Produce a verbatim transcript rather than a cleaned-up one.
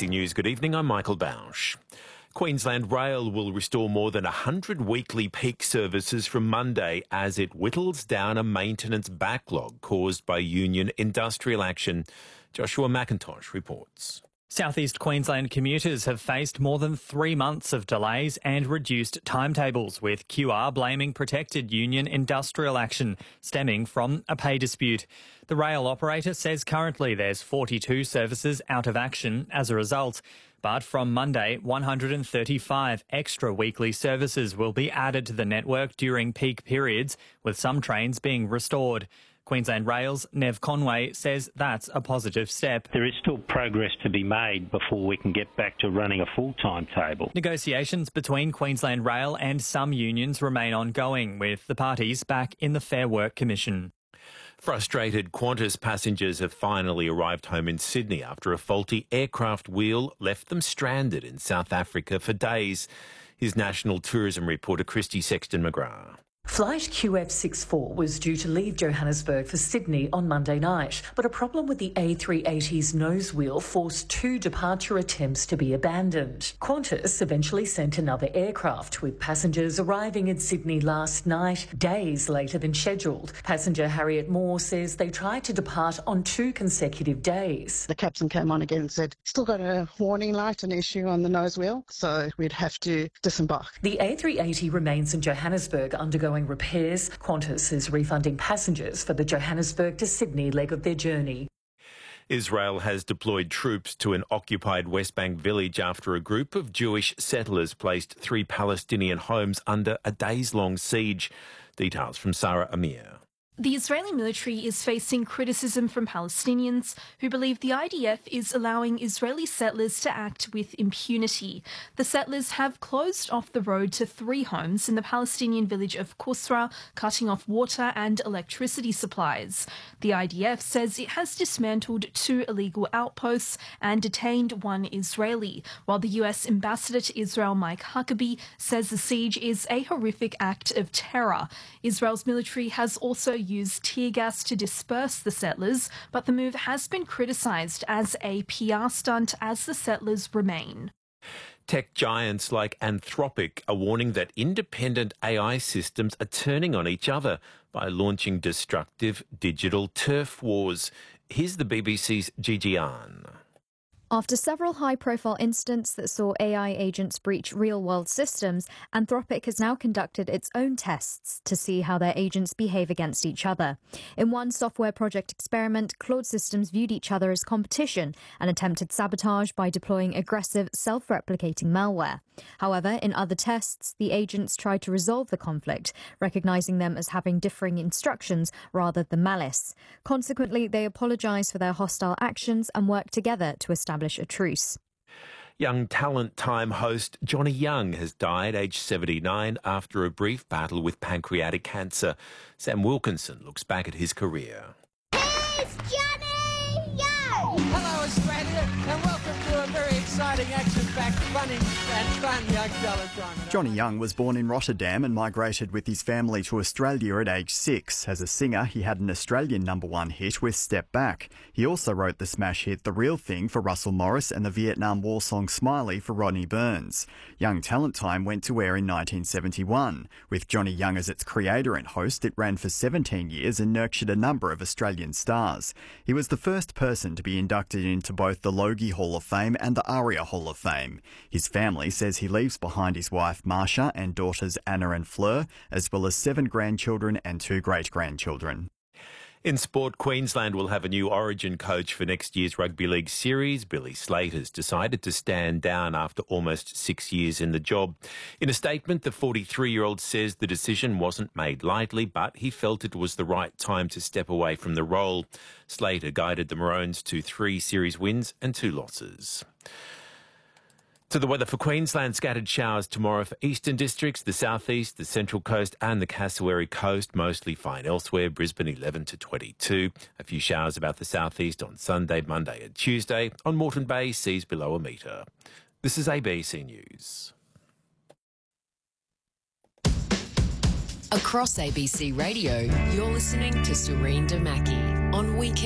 C News, good evening. I'm Michael Bausch. Queensland Rail will restore more than one hundred weekly peak services from Monday as it whittles down a maintenance backlog caused by union industrial action. Joshua McIntosh reports. Southeast Queensland commuters have faced more than three months of delays and reduced timetables, with Q R blaming protected union industrial action stemming from a pay dispute. The rail operator says currently there's forty-two services out of action as a result. But from Monday, one hundred thirty-five extra weekly services will be added to the network during peak periods, with some trains being restored. Queensland Rail's Nev Conway says that's a positive step. There is still progress to be made before we can get back to running a full timetable. Negotiations between Queensland Rail and some unions remain ongoing, with the parties back in the Fair Work Commission. Frustrated Qantas passengers have finally arrived home in Sydney after a faulty aircraft wheel left them stranded in South Africa for days. Here's National Tourism reporter Christy Sexton-McGrath. Flight Q F sixty-four was due to leave Johannesburg for Sydney on Monday night, but a problem with the A three eighty's nose wheel forced two departure attempts to be abandoned. Qantas eventually sent another aircraft, with passengers arriving in Sydney last night, days later than scheduled. Passenger Harriet Moore says they tried to depart on two consecutive days. The captain came on again and said, still got a warning light, an issue on the nose wheel, so we'd have to disembark. The A three eighty remains in Johannesburg undergoing repairs. Qantas is refunding passengers for the Johannesburg to Sydney leg of their journey. Israel has deployed troops to an occupied West Bank village after a group of Jewish settlers placed three Palestinian homes under a days-long siege. Details from Sarah Amir. The Israeli military is facing criticism from Palestinians who believe the I D F is allowing Israeli settlers to act with impunity. The settlers have closed off the road to three homes in the Palestinian village of Qusra, cutting off water and electricity supplies. The I D F says it has dismantled two illegal outposts and detained one Israeli, while the U S ambassador to Israel, Mike Huckabee, says the siege is a horrific act of terror. Israel's military has also used tear gas to disperse the settlers, but the move has been criticised as a P R stunt as the settlers remain. Tech giants like Anthropic are warning that independent A I systems are turning on each other by launching destructive digital turf wars. Here's the B B C's Gigi Ahn. After several high-profile incidents that saw A I agents breach real-world systems, Anthropic has now conducted its own tests to see how their agents behave against each other. In one software project experiment, Claude Systems viewed each other as competition and attempted sabotage by deploying aggressive, self-replicating malware. However, in other tests, the agents tried to resolve the conflict, recognising them as having differing instructions rather than malice. Consequently, they apologised for their hostile actions and worked together to establish a truce. Young Talent Time host Johnny Young has died aged seventy-nine after a brief battle with pancreatic cancer. Sam Wilkinson looks back at his career. It's Johnny Young! Hello Australia and welcome to a very exciting action-packed, funny and fun Young Talent Time. Johnny Young was born in Rotterdam and migrated with his family to Australia at age six. As a singer, he had an Australian number one hit with Step Back. He also wrote the smash hit The Real Thing for Russell Morris and the Vietnam War song Smiley for Rodney Burns. Young Talent Time went to air in nineteen seventy-one. With Johnny Young as its creator and host, it ran for seventeen years and nurtured a number of Australian stars. He was the first person to be inducted into both the Logie Hall of Fame and the ARIA Hall of Fame. His family says he leaves behind his wife Marsha and daughters Anna and Fleur, as well as seven grandchildren and two great-grandchildren. In sport, Queensland will have a new Origin coach for next year's Rugby League series. Billy Slater has decided to stand down after almost six years in the job. In a statement, the forty-three-year-old says the decision wasn't made lightly, but he felt it was the right time to step away from the role. Slater guided the Maroons to three series wins and two losses. To the weather for Queensland, scattered showers tomorrow for eastern districts, the southeast, the central coast and the Cassowary coast. Mostly fine elsewhere. Brisbane eleven to twenty-two. A few showers about the southeast on Sunday, Monday and Tuesday. On Moreton Bay, seas below a metre. This is A B C News. Across A B C Radio, you're listening to Serene Damaki on Weekend.